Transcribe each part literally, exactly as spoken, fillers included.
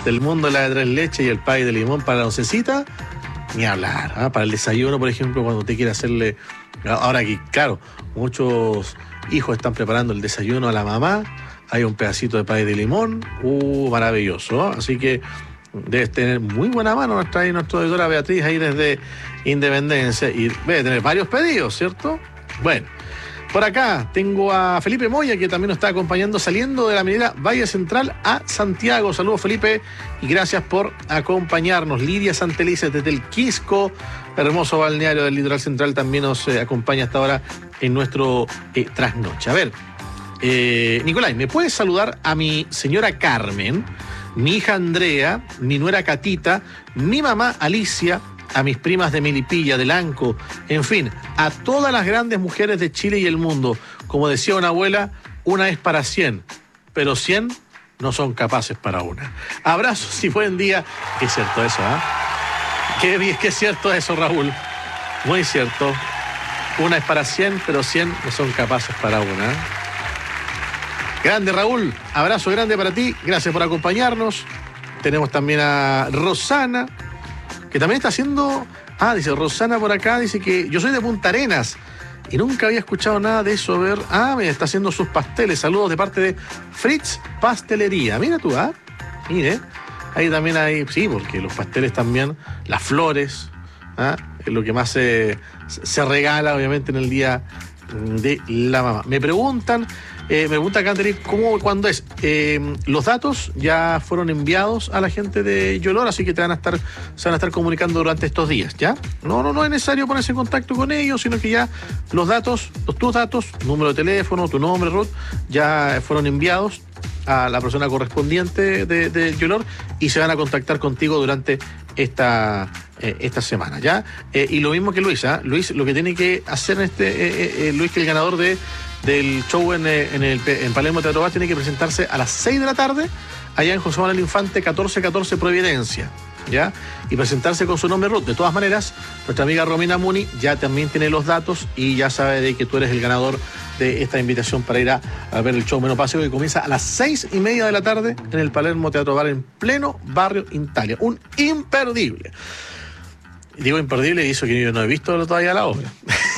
del mundo la de tres leches y el pay de limón para la oncecita, ni hablar. ¿eh? Para el desayuno, por ejemplo, cuando usted quiere hacerle... Ahora aquí, claro, muchos hijos están preparando el desayuno a la mamá, hay un pedacito de pay de limón, uh, maravilloso. ¿eh? Así que debes tener muy buena mano nuestra, nuestra doctora Beatriz ahí desde Independencia, y debe tener varios pedidos, ¿cierto? Bueno. Por acá tengo a Felipe Moya, que también nos está acompañando saliendo de la minera Valle Central a Santiago. Saludos, Felipe, y gracias por acompañarnos. Lidia Santelices desde el Quisco, hermoso balneario del litoral central, también nos eh, acompaña hasta ahora en nuestro eh, trasnoche. A ver, eh, Nicolai, ¿me puedes saludar a mi señora Carmen, mi hija Andrea, mi nuera Catita, mi mamá Alicia, a mis primas de Melipilla, de Lanco, en fin, a todas las grandes mujeres de Chile y el mundo? Como decía una abuela, una es para cien, pero cien no son capaces para una. Abrazos y buen día. Qué cierto eso, ¿ah? ¿eh? Qué bien, qué cierto eso, Raúl. Muy cierto. Una es para cien, pero cien no son capaces para una. ¿eh? Grande, Raúl. Abrazo grande para ti. Gracias por acompañarnos. Tenemos también a Rosana, que también está haciendo... Ah, dice Rosana por acá, dice que yo soy de Punta Arenas y nunca había escuchado nada de eso. A ver, ah, me está haciendo sus pasteles. Saludos de parte de Fritz Pastelería. Mira tú, ah, mire, ahí también hay... Sí, porque los pasteles también, las flores, ¿ah? Es lo que más se, se regala, obviamente, en el Día de la Mamá. Me preguntan... Eh, me pregunta Catherine, ¿cómo, cuándo es? Eh, los datos ya fueron enviados a la gente de Yolor, así que te van a estar, se van a estar comunicando durante estos días, ¿ya? No, no, no es necesario ponerse en contacto con ellos, sino que ya los datos, los, tus datos, número de teléfono, tu nombre, Ruth, ya fueron enviados a la persona correspondiente de, de Yolor y se van a contactar contigo durante esta, eh, esta semana, ¿ya? Eh, y lo mismo que Luis, ¿eh? Luis, lo que tiene que hacer este eh, eh, Luis, que el ganador de del show en, en, el, en Palermo Teatro Bar, tiene que presentarse a las seis de la tarde allá en José Manuel Infante catorce catorce Providencia, ¿ya? Y presentarse con su nombre Ruth. De todas maneras, nuestra amiga Romina Muni ya también tiene los datos y ya sabe de que tú eres el ganador de esta invitación para ir a, a ver el show Menopásico, que comienza a las seis y media de la tarde en el Palermo Teatro Bar en pleno barrio Italia. Un imperdible. Digo imperdible y eso que yo no he visto todavía la obra.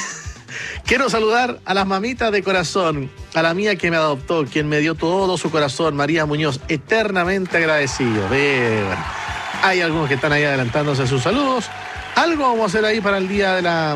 Quiero saludar a las mamitas de corazón, a la mía que me adoptó, quien me dio todo su corazón, María Muñoz, eternamente agradecido. Ve, bueno, hay algunos que están ahí adelantándose a sus saludos. Algo vamos a hacer ahí para el día de la,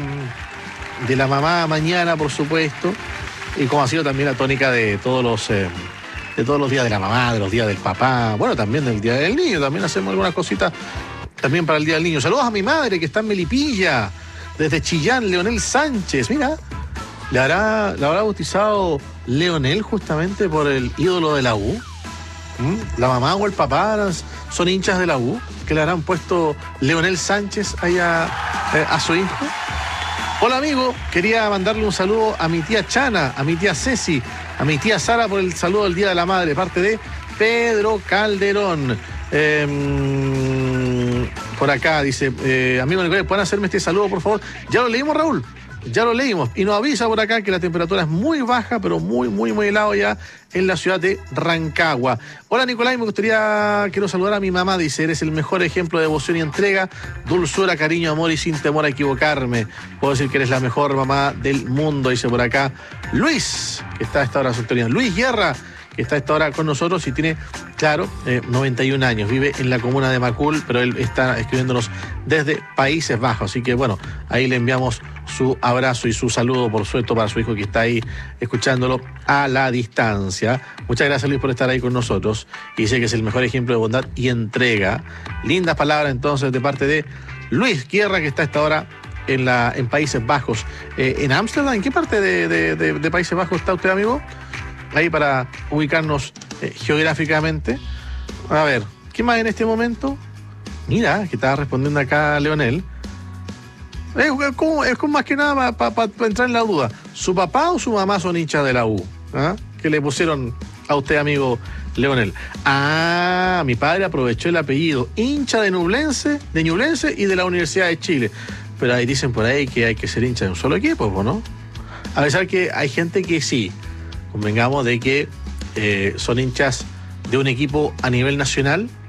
de la mamá mañana, por supuesto, y como ha sido también la tónica de todos los eh, de todos los días de la mamá, de los días del papá, bueno, también del día del niño, también hacemos algunas cositas también para el día del niño. Saludos a mi madre que está en Melipilla, desde Chillán, Leonel Sánchez, mira. ¿Le habrá, ¿Le habrá bautizado Leonel justamente por el ídolo de la U? ¿Mm? ¿La mamá o el papá son hinchas de la U? ¿Que le habrán puesto Leonel Sánchez ahí a, eh, a su hijo? Hola, amigo. Quería mandarle un saludo a mi tía Chana, a mi tía Ceci, a mi tía Sara por el saludo del Día de la Madre, parte de Pedro Calderón. Eh, por acá dice, eh, amigo Nicolás, ¿pueden hacerme este saludo, por favor? Ya lo leímos, Raúl. Ya lo leímos y nos avisa por acá que la temperatura es muy baja, pero muy, muy, muy helado ya en la ciudad de Rancagua. Hola, Nicolás, me gustaría, quiero saludar a mi mamá, dice, eres el mejor ejemplo de devoción y entrega, dulzura, cariño, amor y sin temor a equivocarme. Puedo decir que eres la mejor mamá del mundo, dice por acá Luis, que está a esta hora en sintonía. Luis Guerra, que está a esta hora con nosotros y tiene, claro, eh, noventa y un años, vive en la comuna de Macul, pero él está escribiéndonos desde Países Bajos, así que bueno, ahí le enviamos su abrazo y su saludo, por supuesto, para su hijo que está ahí escuchándolo a la distancia. Muchas gracias, Luis, por estar ahí con nosotros, y dice que es el mejor ejemplo de bondad y entrega. Lindas palabras entonces de parte de Luis Guerra, que está a esta hora en, la, en Países Bajos. Eh, ¿En Ámsterdam? ¿En qué parte de, de, de, de Países Bajos está usted, amigo? Ahí para ubicarnos eh, geográficamente. A ver, ¿qué más en este momento? Mira, que estaba respondiendo acá Leonel. Es, es, como, es como más que nada para pa, pa entrar en la duda. ¿Su papá o su mamá son hinchas de la U? ¿Ah? Que le pusieron a usted, amigo Leonel. Ah, mi padre aprovechó el apellido hincha de Ñublense, de Ñublense y de la Universidad de Chile. Pero ahí dicen por ahí que hay que ser hincha de un solo equipo, ¿no? A pesar que hay gente que sí, convengamos de que eh, son hinchas de un equipo a nivel nacional,